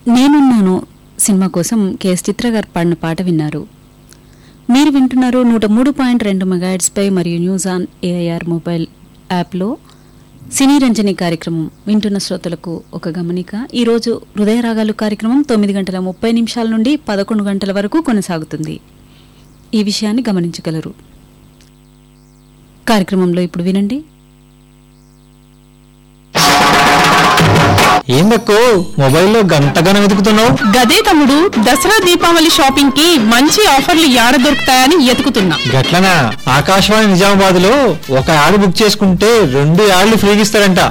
నేనున్నాను సినిమా కోసం కెఎస్ చిత్ర గారు పాడిన పాట విన్నారు. మీరు వింటున్నారు 103.2 మెగాహెర్ట్జ్పై మరియు న్యూస్ ఆన్ ఏఐఆర్ మొబైల్ యాప్లో సినీ రంజని కార్యక్రమం. వింటున్న శ్రోతలకు ఒక గమనిక, ఈరోజు హృదయరాగాలు కార్యక్రమం 9:30 నుండి 11 గంటల వరకు కొనసాగుతుంది. ఈ విషయాన్ని గమనించగలరు. కార్యక్రమంలో ఇప్పుడు వినండి. ఏందక్కో మొబైల్లో గంటగానే వెతుకుతున్నావు? గదే తమ్ముడు, దసరా దీపావళి షాపింగ్ కి మంచి ఆఫర్లు యాడ దొరుకుతాయని ఎతుకుతున్నా. గట్లనా? ఆకాశవాణి నిజామాబాద్ లో ఒక యాడ్ బుక్ చేసుకుంటే 2 యాడ్లు ఫ్రీగా ఇస్తారంట.